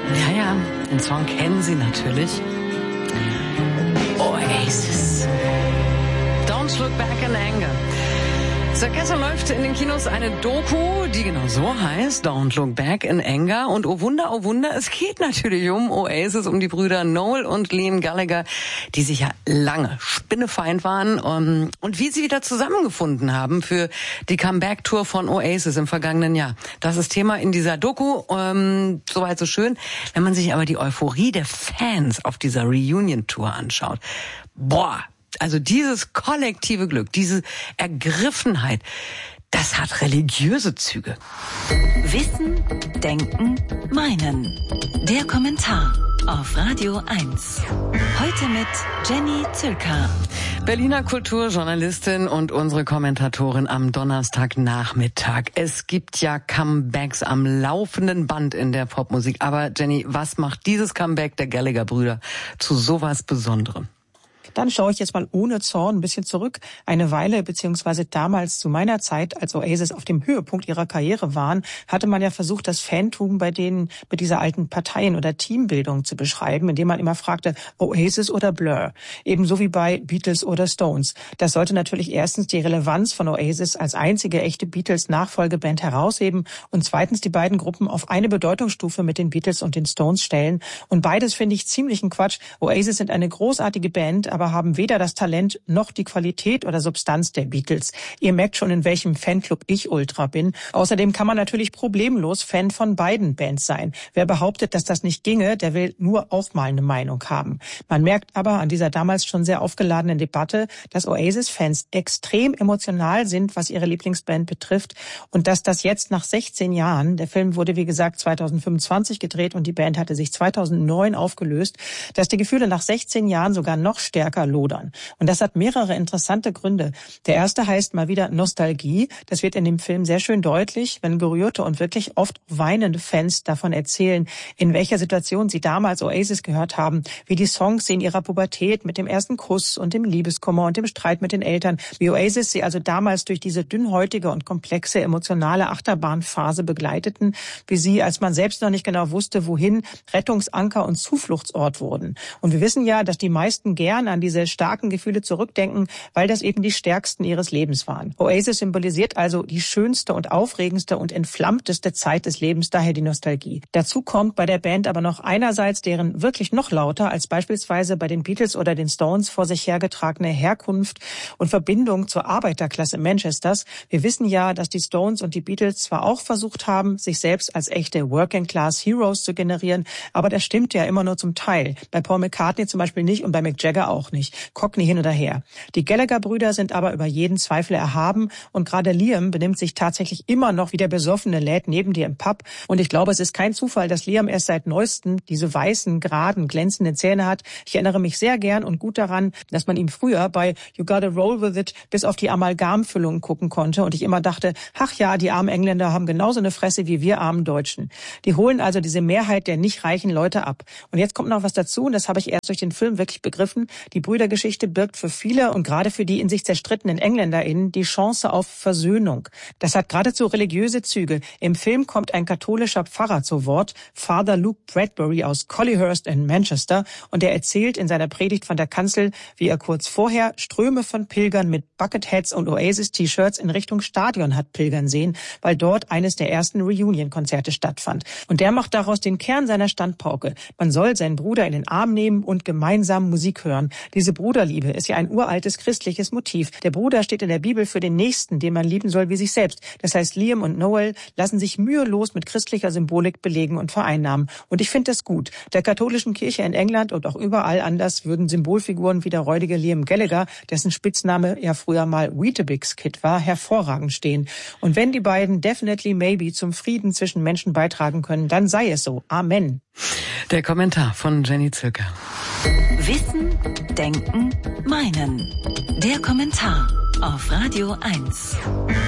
Ja, den Song kennen Sie natürlich. Oasis. Don't Look Back in Anger. Seit gestern läuft in den Kinos eine Doku, die genau so heißt, Don't Look Back in Anger. Und oh Wunder, es geht natürlich um Oasis, um die Brüder Noel und Liam Gallagher, die sich ja lange spinnefeind waren und wie sie wieder zusammengefunden haben für die Comeback-Tour von Oasis im vergangenen Jahr. Das ist Thema in dieser Doku, soweit so schön. Wenn man sich aber die Euphorie der Fans auf dieser Reunion-Tour anschaut, also dieses kollektive Glück, diese Ergriffenheit, das hat religiöse Züge. Wissen, Denken, Meinen. Der Kommentar auf Radio 1. Heute mit Jenny Zülker. Berliner Kulturjournalistin und unsere Kommentatorin am Donnerstagnachmittag. Es gibt ja Comebacks am laufenden Band in der Popmusik. Aber Jenny, was macht dieses Comeback der Gallagher-Brüder zu sowas Besonderem? Dann schaue ich jetzt mal ohne Zorn ein bisschen zurück. Eine Weile, beziehungsweise damals zu meiner Zeit, als Oasis auf dem Höhepunkt ihrer Karriere waren, hatte man ja versucht, das Fantum bei denen mit dieser alten Parteien- oder Teambildung zu beschreiben, indem man immer fragte, Oasis oder Blur. Ebenso wie bei Beatles oder Stones. Das sollte natürlich erstens die Relevanz von Oasis als einzige echte Beatles-Nachfolgeband herausheben und zweitens die beiden Gruppen auf eine Bedeutungsstufe mit den Beatles und den Stones stellen. Und beides finde ich ziemlichen Quatsch. Oasis sind eine großartige Band, aber haben weder das Talent noch die Qualität oder Substanz der Beatles. Ihr merkt schon, in welchem Fanclub ich Ultra bin. Außerdem kann man natürlich problemlos Fan von beiden Bands sein. Wer behauptet, dass das nicht ginge, der will nur auch mal eine Meinung haben. Man merkt aber an dieser damals schon sehr aufgeladenen Debatte, dass Oasis-Fans extrem emotional sind, was ihre Lieblingsband betrifft und dass das jetzt nach 16 Jahren, der Film wurde wie gesagt 2025 gedreht und die Band hatte sich 2009 aufgelöst, dass die Gefühle nach 16 Jahren sogar noch stärker lodern. Und das hat mehrere interessante Gründe. Der erste heißt mal wieder Nostalgie. Das wird in dem Film sehr schön deutlich, wenn gerührte und wirklich oft weinende Fans davon erzählen, in welcher Situation sie damals Oasis gehört haben, wie die Songs sie in ihrer Pubertät mit dem ersten Kuss und dem Liebeskummer und dem Streit mit den Eltern, wie Oasis sie also damals durch diese dünnhäutige und komplexe emotionale Achterbahnphase begleiteten, wie sie, als man selbst noch nicht genau wusste, wohin, Rettungsanker und Zufluchtsort wurden. Und wir wissen ja, dass die meisten gern an diese starken Gefühle zurückdenken, weil das eben die stärksten ihres Lebens waren. Oasis symbolisiert also die schönste und aufregendste und entflammteste Zeit des Lebens, daher die Nostalgie. Dazu kommt bei der Band aber noch einerseits deren wirklich noch lauter als beispielsweise bei den Beatles oder den Stones vor sich hergetragene Herkunft und Verbindung zur Arbeiterklasse Manchesters. Wir wissen ja, dass die Stones und die Beatles zwar auch versucht haben, sich selbst als echte Working-Class-Heroes zu generieren, aber das stimmt ja immer nur zum Teil. Bei Paul McCartney zum Beispiel nicht und bei Mick Jagger auch nicht. Cockney hin oder her. Die Gallagher-Brüder sind aber über jeden Zweifel erhaben und gerade Liam benimmt sich tatsächlich immer noch wie der besoffene Lad neben dir im Pub und ich glaube, es ist kein Zufall, dass Liam erst seit neuestem diese weißen, geraden, glänzenden Zähne hat. Ich erinnere mich sehr gern und gut daran, dass man ihm früher bei You Gotta Roll With It bis auf die Amalgamfüllung gucken konnte und ich immer dachte, ach ja, die armen Engländer haben genauso eine Fresse wie wir armen Deutschen. Die holen also diese Mehrheit der nicht reichen Leute ab. Und jetzt kommt noch was dazu und das habe ich erst durch den Film wirklich begriffen. Die Brüdergeschichte birgt für viele und gerade für die in sich zerstrittenen EngländerInnen die Chance auf Versöhnung. Das hat geradezu religiöse Züge. Im Film kommt ein katholischer Pfarrer zu Wort, Father Luke Bradbury aus Collyhurst in Manchester, und er erzählt in seiner Predigt von der Kanzel, wie er kurz vorher Ströme von Pilgern mit Bucketheads und Oasis-T-Shirts in Richtung Stadion hat pilgern sehen, weil dort eines der ersten Reunion-Konzerte stattfand. Und der macht daraus den Kern seiner Standpauke. Man soll seinen Bruder in den Arm nehmen und gemeinsam Musik hören. Diese Bruderliebe ist ja ein uraltes christliches Motiv. Der Bruder steht in der Bibel für den Nächsten, den man lieben soll wie sich selbst. Das heißt, Liam und Noel lassen sich mühelos mit christlicher Symbolik belegen und vereinnahmen. Und ich finde das gut. Der katholischen Kirche in England und auch überall anders würden Symbolfiguren wie der räudige Liam Gallagher, dessen Spitzname ja früher mal Weetabix Kid war, hervorragend stehen. Und wenn die beiden Definitely Maybe zum Frieden zwischen Menschen beitragen können, dann sei es so. Amen. Der Kommentar von Jenny Zülker. Wissen, Denken, Meinen. Der Kommentar auf Radio 1.